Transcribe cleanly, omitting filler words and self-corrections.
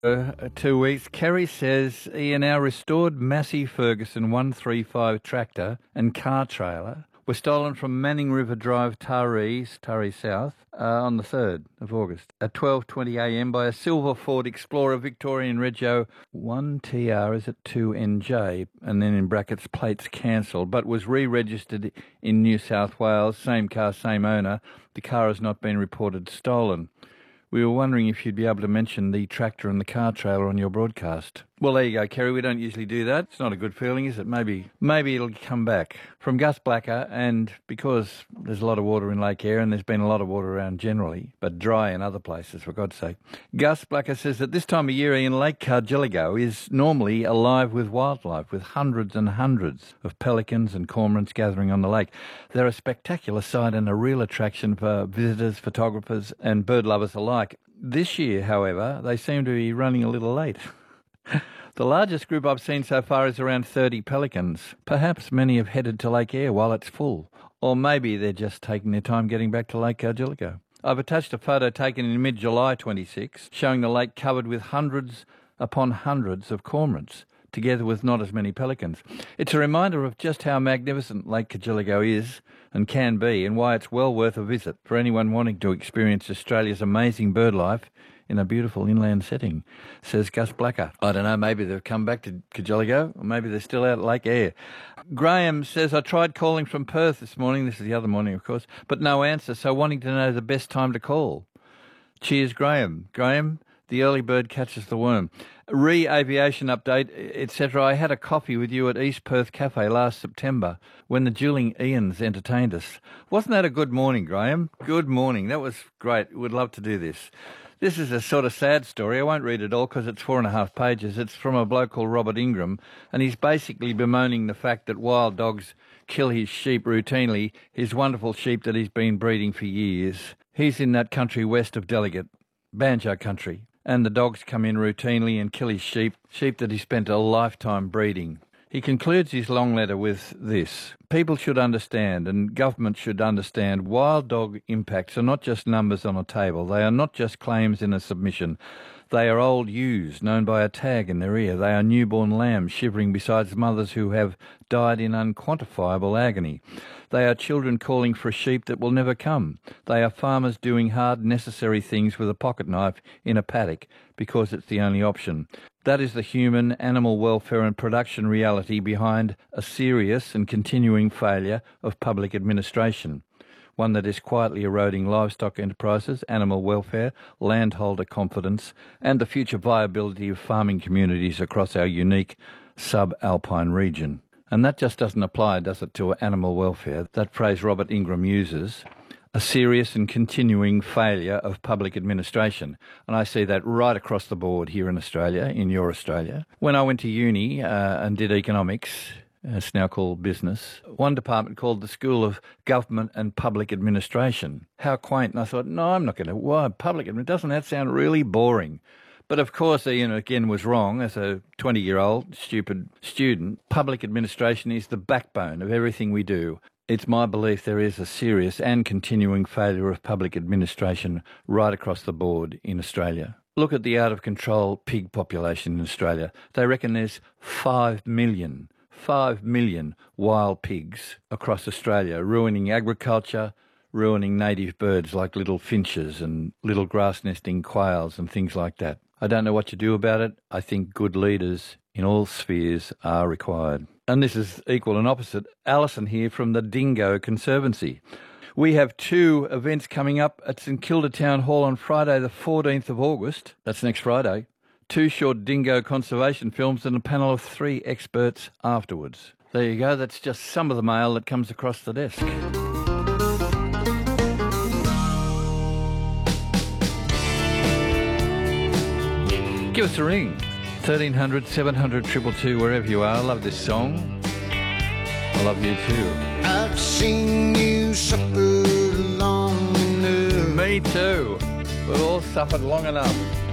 2 weeks. Kerry says he and our restored Massey Ferguson 135 tractor and car trailer were stolen from Manning River Drive, Taree South, on the 3rd of August at 12:20am by a silver Ford Explorer Victorian Regio 1TR is at 2NJ, and then in brackets plates cancelled, but was re-registered in New South Wales. Same car, same owner. The car has not been reported stolen. We were wondering if you'd be able to mention the tractor and the car trailer on your broadcast. Well, there you go, Kerry. We don't usually do that. It's not a good feeling, is it? Maybe it'll come back. From Gus Blacker, and because there's a lot of water in Lake Eyre, and there's been a lot of water around generally, but dry in other places, for God's sake. Gus Blacker says that this time of year in Lake Cargilligo is normally alive with wildlife, with hundreds and hundreds of pelicans and cormorants gathering on the lake. They're a spectacular sight and a real attraction for visitors, photographers and bird lovers alike. This year, however, they seem to be running a little late. The largest group I've seen so far is around 30 pelicans. Perhaps many have headed to Lake Eyre while it's full. Or maybe they're just taking their time getting back to Lake Cargilligo. I've attached a photo taken in mid-July 26 showing the lake covered with hundreds upon hundreds of cormorants, together with not as many pelicans. It's a reminder of just how magnificent Lake Cargilligo is and can be, and why it's well worth a visit for anyone wanting to experience Australia's amazing bird life in a beautiful inland setting, says Gus Blacker. I don't know, maybe they've come back to Cargilligo, or maybe they're still out at Lake Eyre. Graham says, I tried calling from Perth this morning, this is the other morning of course, but no answer, so wanting to know the best time to call. Cheers, Graham. Graham, the early bird catches the worm. Re-aviation update, etc. I had a coffee with you at East Perth Cafe last September when the dueling Ians entertained us. Wasn't that a good morning, Graham? Good morning. That was great. Would love to do this. This is a sort of sad story. I won't read it all because it's 4.5 pages. It's from a bloke called Robert Ingram, and he's basically bemoaning the fact that wild dogs kill his sheep routinely, his wonderful sheep that he's been breeding for years. He's in that country west of Delegate, Banjo country, and the dogs come in routinely and kill his sheep that he spent a lifetime breeding. He concludes his long letter with this. People should understand, and government should understand, wild dog impacts are not just numbers on a table. They are not just claims in a submission. They are old ewes known by a tag in their ear. They are newborn lambs shivering beside mothers who have died in unquantifiable agony. They are children calling for a sheep that will never come. They are farmers doing hard, necessary things with a pocket knife in a paddock because it's the only option. That is the human, animal welfare and production reality behind a serious and continuing failure of public administration, one that is quietly eroding livestock enterprises, animal welfare, landholder confidence, and the future viability of farming communities across our unique subalpine region. And that just doesn't apply, does it, to animal welfare? That phrase Robert Ingram uses, a serious and continuing failure of public administration. And I see that right across the board here in Australia, in your Australia. When I went to uni and did economics, it's now called business, one department called the School of Government and Public Administration. How quaint. And I thought, no, I'm not going to. Why? Public administration, doesn't that sound really boring? But of course, Ian again was wrong. As a 20-year-old stupid student, public administration is the backbone of everything we do. It's my belief there is a serious and continuing failure of public administration right across the board in Australia. Look at the out-of-control pig population in Australia. They reckon there's 5 million wild pigs across Australia, ruining agriculture, ruining native birds like little finches and little grass-nesting quails and things like that. I don't know what to do about it. I think good leaders in all spheres are required. And this is equal and opposite. Alison here from the Dingo Conservancy. We have 2 events coming up at St Kilda Town Hall on Friday the 14th of August. That's next Friday. 2 short dingo conservation films and a panel of 3 experts afterwards. There you go. That's just some of the mail that comes across the desk. Give us a ring. 1300 700 222, wherever you are. I love this song. I love you too. I've seen you suffer long enough. Me too. We've all suffered long enough.